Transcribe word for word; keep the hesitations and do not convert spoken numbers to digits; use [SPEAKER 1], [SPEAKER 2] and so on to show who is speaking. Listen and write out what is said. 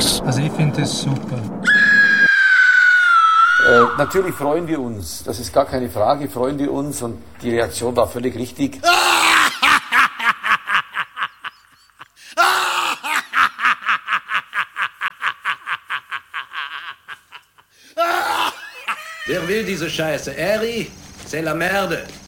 [SPEAKER 1] das?
[SPEAKER 2] Also ich finde das super.
[SPEAKER 3] Äh, natürlich freuen wir uns, das ist gar keine Frage, freuen wir uns und die Reaktion war völlig richtig.
[SPEAKER 4] Wer will diese Scheiße? Eri, c'est la merde.